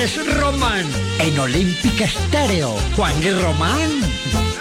es Román en Olímpica Estéreo. Juan y Román.